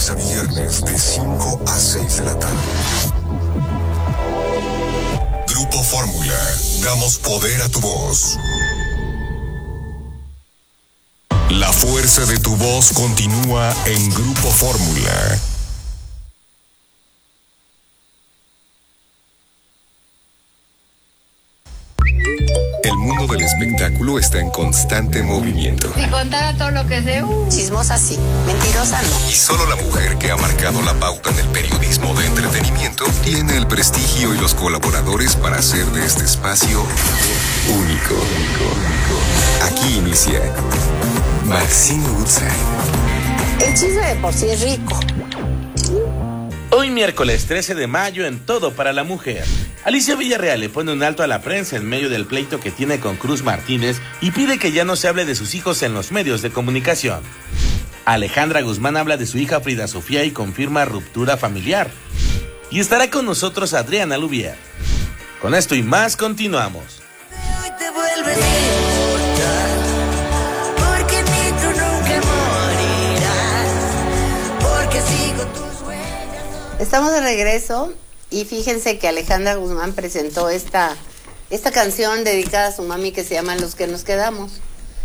lunes a viernes de 5 a 6 de la tarde. Grupo Fórmula, damos poder a tu voz. La fuerza de tu voz continúa en Grupo Fórmula. El mundo del espectáculo está en constante movimiento. Si contara todo lo que sé, chismosa sí, mentirosa no. Y solo la mujer que ha marcado la pauta en el periodismo de entretenimiento tiene el prestigio y los colaboradores para hacer de este espacio único. Aquí inicia Maxine Woodside. El chisme de por sí es rico. Hoy miércoles 13 de mayo en Todo para la Mujer. Alicia Villarreal le pone un alto a la prensa en medio del pleito que tiene con Cruz Martínez y pide que ya no se hable de sus hijos en los medios de comunicación. Alejandra Guzmán habla de su hija Frida Sofía y confirma ruptura familiar. Y estará con nosotros Adriana Lubier. Con esto y más continuamos. Hoy te vuelves porque ni tú nunca morirás, porque sigo tus huellas. Estamos de regreso y fíjense que Alejandra Guzmán presentó esta canción dedicada a su mami que se llama Los que nos quedamos.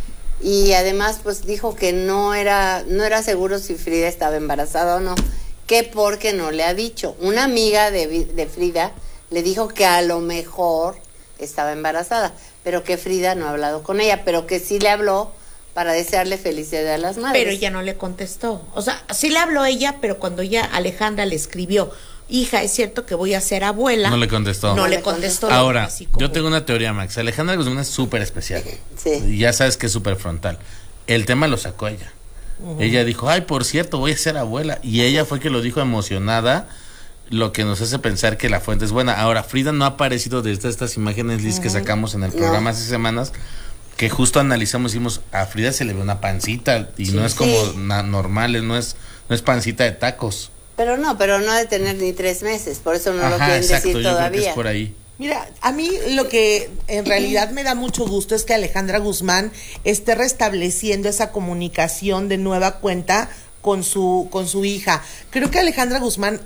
Y además pues dijo que no era seguro si Frida estaba embarazada o no, que porque no le ha dicho. Una amiga de Frida le dijo que a lo mejor estaba embarazada, pero que Frida no ha hablado con ella, pero que sí le habló para desearle felicidad a las madres. Pero ella no le contestó. O sea, sí le habló ella, pero cuando ya Alejandra le escribió, hija, es cierto que voy a ser abuela. No le contestó. No le contestó. Ahora, así como... yo tengo una teoría, Max. Alejandra Guzmán es súper especial. Sí. Y ya sabes que es súper frontal. El tema lo sacó ella. Ella dijo, ay, por cierto, voy a ser abuela. Y ella fue que lo dijo emocionada, lo que nos hace pensar que la fuente es buena. Ahora, Frida no ha aparecido desde estas imágenes, Liz, que sacamos en el programa hace semanas, que justo analizamos, hicimos, a Frida se le ve una pancita y no es como normal, no es pancita de tacos. Pero no ha de tener ni 3 meses, por eso no lo quieren exacto, decir yo todavía. creo que es por ahí. Mira, a mí lo que en realidad me da mucho gusto es que Alejandra Guzmán esté restableciendo esa comunicación de nueva cuenta con su hija. Creo que Alejandra Guzmán,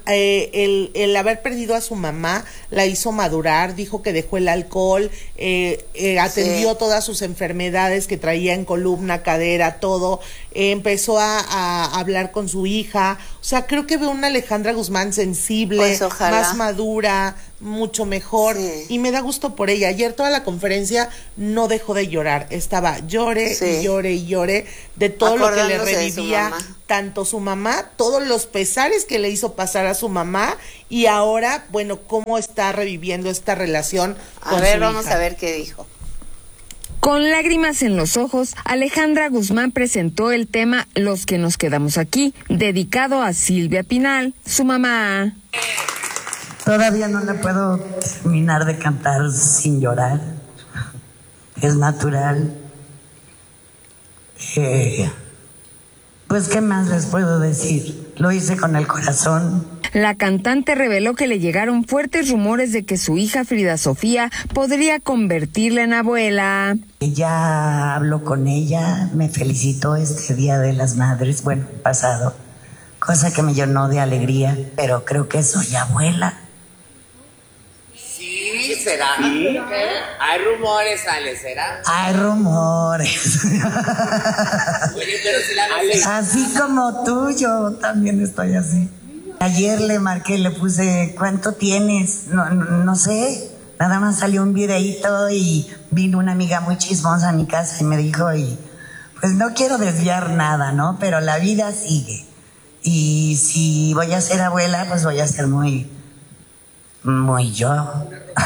el haber perdido a su mamá, la hizo madurar, dijo que dejó el alcohol, atendió todas sus enfermedades que traía en columna, cadera, todo, empezó a hablar con su hija. O sea, creo que veo una Alejandra Guzmán sensible, pues más madura, mucho mejor, y me da gusto por ella. Ayer toda la conferencia no dejó de llorar, estaba llore y llore de todo lo que le revivía tanto su mamá, todos los pesares que le hizo pasar a su mamá, y ahora, bueno, cómo está reviviendo esta relación con su hija. Vamos a ver qué dijo. Con lágrimas en los ojos, Alejandra Guzmán presentó el tema Los que nos quedamos aquí, dedicado a Silvia Pinal, su mamá. Todavía no la puedo terminar de cantar sin llorar. Es natural. Pues, ¿qué más les puedo decir? Lo hice con el corazón. La cantante reveló que le llegaron fuertes rumores de que su hija Frida Sofía podría convertirla en abuela. Ya habló con ella, me felicitó este Día de las Madres, bueno, pasado, cosa que me llenó de alegría, pero creo que soy abuela. Sí, ¿será? ¿Sí? Hay rumores, Ale, ¿será? Hay rumores. Oye, pero si la así como tú, yo también estoy así. Ayer le marqué, le puse, ¿cuánto tienes? No sé, nada más salió un videíto y vino una amiga muy chismosa a mi casa y me dijo, y pues no quiero desviar nada, ¿no? Pero la vida sigue. Y si voy a ser abuela, pues voy a ser muy yo.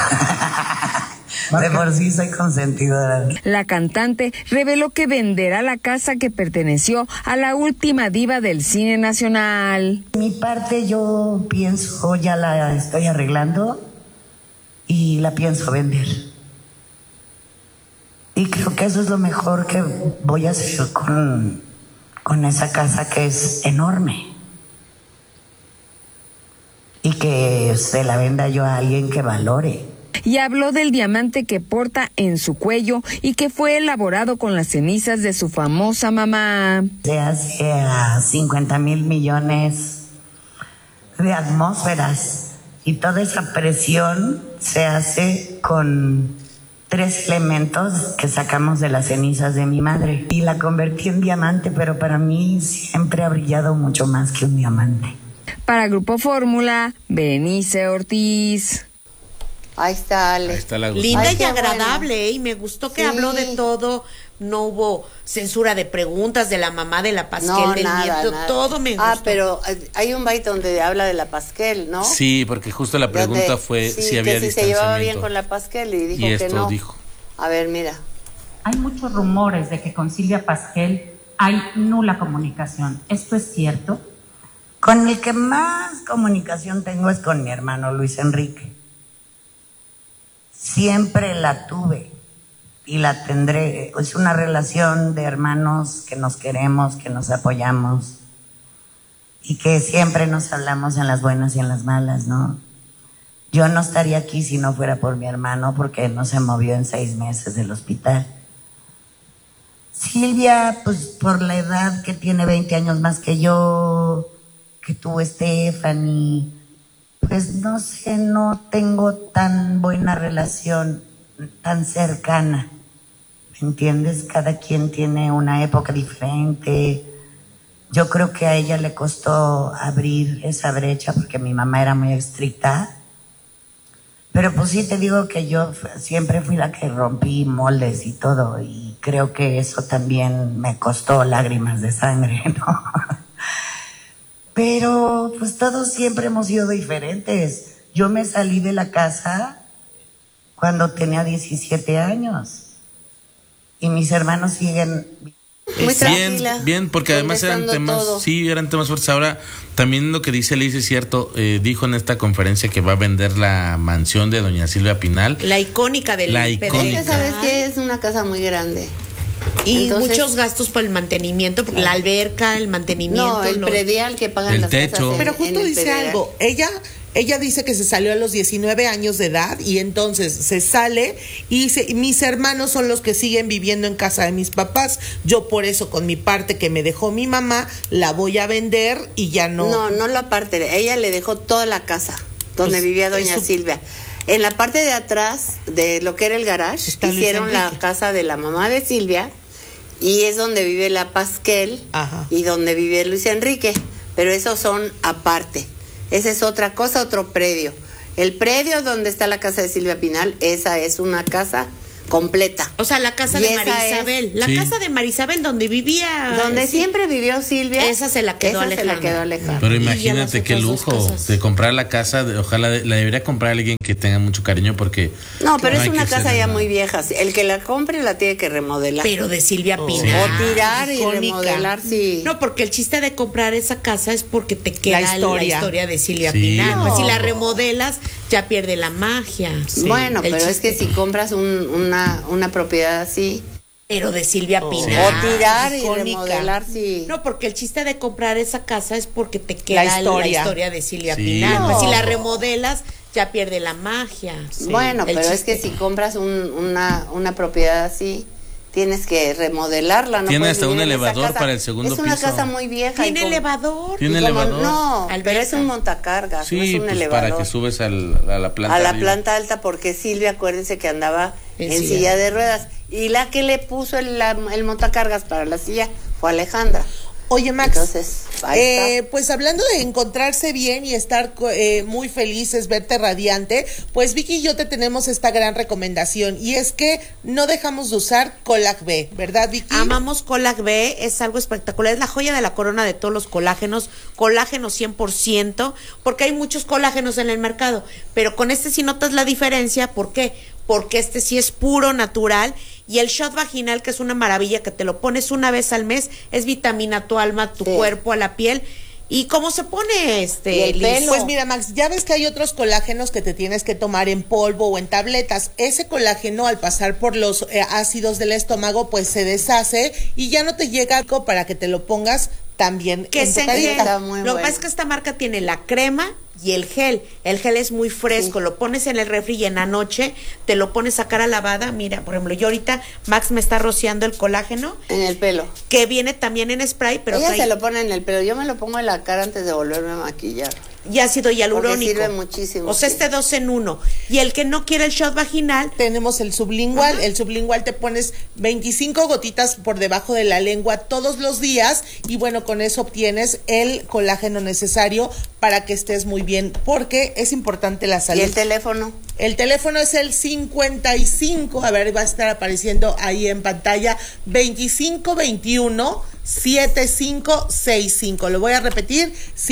De por sí soy consentidora. La cantante reveló que venderá la casa que perteneció a la última diva del cine nacional. Mi parte yo pienso, ya la estoy arreglando y la pienso vender. Y creo que eso es lo mejor que voy a hacer con esa casa que es enorme. Y que se la venda yo a alguien que valore. Y habló del diamante que porta en su cuello y que fue elaborado con las cenizas de su famosa mamá. Se hace a 50,000 millones de atmósferas y toda esa presión se hace con 3 elementos que sacamos de las cenizas de mi madre y la convertí en diamante, pero para mí siempre ha brillado mucho más que un diamante. Para Grupo Fórmula, Berenice Ortiz. Ahí está Ale. Ahí está la Guzmán. Linda Ay, y qué agradable, bueno. y me gustó que Sí. habló de todo. No hubo censura de preguntas de la mamá de la Pasquel, No, del nada, nieto, nada. todo me gustó. Ah, pero hay un byte donde habla de la Pasquel, ¿no? Sí, porque justo la pregunta Donde- fue sí, si había que si se llevaba bien distanciamiento. con la Pasquel y dijo Y que esto no. dijo. A ver, mira. Hay muchos rumores de que con Silvia Pasquel hay nula comunicación. ¿Esto es cierto? Con el que más comunicación tengo es con mi hermano Luis Enrique. Siempre la tuve y la tendré. Es una relación de hermanos que nos queremos, que nos apoyamos y que siempre nos hablamos en las buenas y en las malas, ¿no? Yo no estaría aquí si no fuera por mi hermano, porque no se movió en 6 meses del hospital. Silvia, pues por la edad que tiene, 20 años más que yo, que tuvo Stephanie, pues no sé, no tengo tan buena relación, tan cercana. ¿Me entiendes? Cada quien tiene una época diferente. Yo creo que a ella le costó abrir esa brecha porque mi mamá era muy estricta. Pero pues sí te digo que yo siempre fui la que rompí moldes y todo, y creo que eso también me costó lágrimas de sangre, ¿no? Pero pues todos siempre hemos sido diferentes. Yo me salí de la casa cuando tenía 17 años y mis hermanos siguen. Muy tranquila. Bien, porque además eran contestando temas, todo. sí, eran temas fuertes. Ahora, también lo que dice Liz es cierto, dijo en esta conferencia que va a vender la mansión de doña Silvia Pinal. La icónica del La Es icónica. que sabes que es una casa muy grande. Y Entonces- muchos gastos para el mantenimiento, porque la alberca, el mantenimiento. No, el predial que pagan El las techo. casas en- Pero en justo el dice predial. algo, ella dice que se salió a los 19 años de edad y entonces se sale y dice, mis hermanos son los que siguen viviendo en casa de mis papás, yo por eso con mi parte que me dejó mi mamá la voy a vender y ya no. No la parte, ella le dejó toda la casa donde Pues, vivía doña eso- Silvia. En la parte de atrás de lo que era el garage, Está Luis hicieron la Enrique. casa de la mamá de Silvia y es donde vive la Pasquel Ajá. y donde vive Luis Enrique, pero esos son aparte. Esa es otra cosa, otro predio. El predio donde está la casa de Silvia Pinal, esa es una casa completa. O sea, la casa Y de esa María es- Isabel. La Sí. casa de María Isabel donde vivía. Donde sí. siempre vivió Silvia. Esa se la quedó esa se la Alejandra. quedó Alejandra. Pero Y ya imagínate las qué otras dos lujo casas. de comprar la casa, ojalá la debería comprar alguien que tenga mucho cariño porque No, pero es hay una que casa hacerle ya nada. muy vieja. El que la compre la tiene que remodelar. Pero de Silvia Oh. Pinal. O tirar y icónica. remodelar, sí. No, porque el chiste de comprar esa casa es porque te queda la historia. historia de Silvia Sí. Pinal. Pues No. si la remodelas, ya pierde la magia. Bueno, El pero es chiste. que si compras una propiedad así, Pero de Silvia Pinal. o tirar y icónica. remodelar, sí. No, porque el chiste de comprar esa casa es porque te queda La historia. de Silvia Sí. Pinal. No. Pues si la remodelas, ya pierde la magia. Bueno, El pero es chiste. que si compras una propiedad así, tienes que remodelarla. No Tiene puedes hasta un vivir en esa elevador casa. para el segundo Es una piso. casa muy vieja. ¿Tiene y como- elevador? ¿Tiene y como- elevador? No, Alberca. pero es un montacargas, no es Sí, un pues elevador. para que subes a la planta A la arriba. planta alta, porque Silvia, acuérdense que andaba En en silla. silla de ruedas. Y la que le puso el montacargas para la silla fue Alejandra. Oye, Max, Entonces, ahí está. pues hablando de encontrarse bien y estar muy felices, verte radiante, pues Vicky y yo te tenemos esta gran recomendación y es que no dejamos de usar Colac B, ¿verdad, Vicky? Amamos Colac B, es algo espectacular, es la joya de la corona de todos los colágenos, colágeno 100%, porque hay muchos colágenos en el mercado, pero con este sí notas la diferencia, ¿por qué? Porque este sí es puro, natural, y el shot vaginal, que es una maravilla, que te lo pones una vez al mes, es vitamina a tu alma, a tu Sí. cuerpo, a la piel. ¿Y cómo se pone Y el Liz? pelo. Pues mira, Max, ya ves que hay otros colágenos que te tienes que tomar en polvo o en tabletas. Ese colágeno, al pasar por los ácidos del estómago, pues se deshace y ya no te llega algo para que te lo pongas también Que en tu se carita. Está enjega. muy Lo que bueno. pasa es que esta marca tiene la crema y el gel es muy fresco, lo pones en el refri y en la noche te lo pones a cara lavada. Mira, por ejemplo, yo ahorita Max me está rociando el colágeno en el pelo, que viene también en spray, pero ella se lo pone en el pelo, yo me lo pongo en la cara antes de volverme a maquillar. Y ácido hialurónico. Porque sirve muchísimo. O sea, 2 en 1. Y el que no quiere el shot vaginal, tenemos el sublingual. Ajá. El sublingual te pones 25 gotitas por debajo de la lengua todos los días y bueno, con eso obtienes el colágeno necesario para que estés muy bien, porque es importante la salud. ¿Y el teléfono? El teléfono es el 55, a ver, va a estar apareciendo ahí en pantalla, 2521-7565. Lo voy a repetir,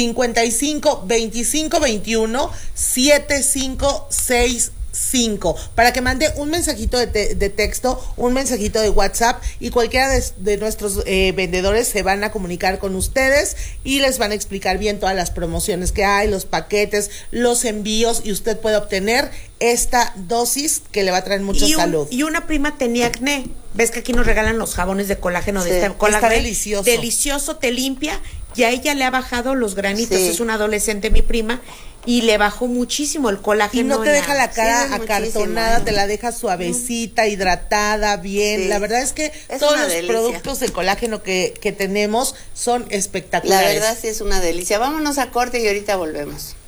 55-25-21-7565. Para que mande un mensajito de texto, un mensajito de WhatsApp y cualquiera de nuestros vendedores se van a comunicar con ustedes y les van a explicar bien todas las promociones que hay, los paquetes, los envíos y usted puede obtener esta dosis que le va a traer mucha salud. Y una prima tenía acné. ¿Ves que aquí nos regalan los jabones de colágeno de esta colágeno? Está delicioso. Delicioso, te limpia y a ella le ha bajado los granitos. Sí. Es una adolescente, mi prima, y le bajó muchísimo el colágeno. Y no te deja la cara Sí, acartonada, muchísimo. te la deja suavecita, hidratada, bien. Sí. La verdad es que Es todos una los delicia. productos de colágeno que tenemos son La espectaculares. verdad sí es una delicia. Vámonos a corte y ahorita volvemos.